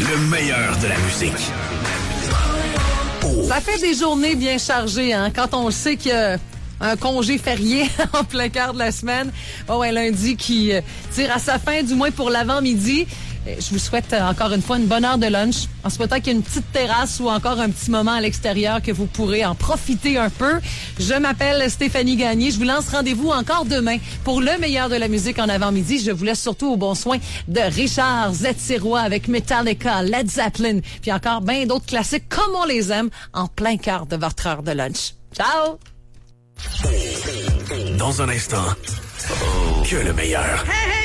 Le meilleur de la musique. Ça fait des journées bien chargées, hein, quand on sait qu'il y a un congé férié en plein quart de la semaine. Oh ouais, lundi qui tire à sa fin, du moins pour l'avant-midi. Je vous souhaite encore une fois une bonne heure de lunch, en souhaitant qu'il y ait une petite terrasse ou encore un petit moment à l'extérieur que vous pourrez en profiter un peu. Je m'appelle Stéphanie Gagné. Je vous lance rendez-vous encore demain pour le meilleur de la musique en avant-midi. Je vous laisse surtout au bon soin de Richard Zettiroy avec Metallica, Led Zeppelin, puis encore bien d'autres classiques comme on les aime en plein quart de votre heure de lunch. Ciao! Dans un instant, que le meilleur.